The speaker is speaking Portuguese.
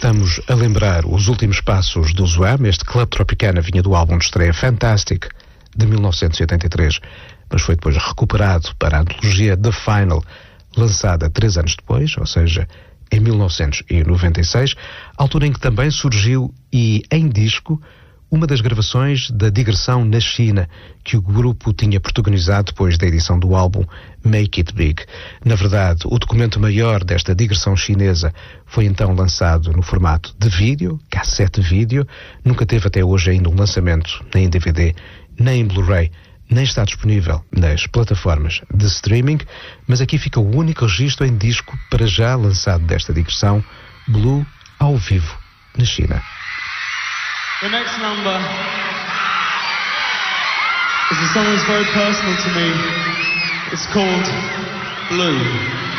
estamos a lembrar os últimos passos do Zoam. Este Club Tropicana vinha do álbum de estreia Fantastic, de 1983, mas foi depois recuperado para a antologia The Final, lançada 3 anos depois, ou seja, em 1996, altura em que também surgiu, e em disco, uma das gravações da digressão na China, que o grupo tinha protagonizado depois da edição do álbum Make It Big. Na verdade, o documento maior desta digressão chinesa foi então lançado no formato de vídeo, cassete vídeo. Nunca teve até hoje ainda um lançamento nem em DVD, nem em Blu-ray, nem está disponível nas plataformas de streaming, mas aqui fica o único registro em disco para já lançado desta digressão, Blue, ao vivo, na China. The next number is a song that's very personal to me. It's called Blue.